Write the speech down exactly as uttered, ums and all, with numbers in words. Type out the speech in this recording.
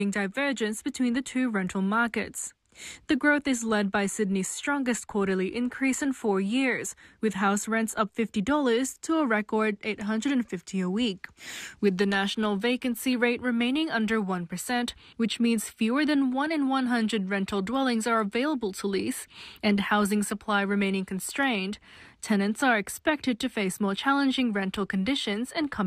divergence between the two rental markets. The growth is led by Sydney's strongest quarterly increase in four years, with house rents up fifty dollars to a record eight hundred fifty dollars a week. With the national vacancy rate remaining under one percent, which means fewer than one in one hundred rental dwellings are available to lease, and housing supply remaining constrained, tenants are expected to face more challenging rental conditions in coming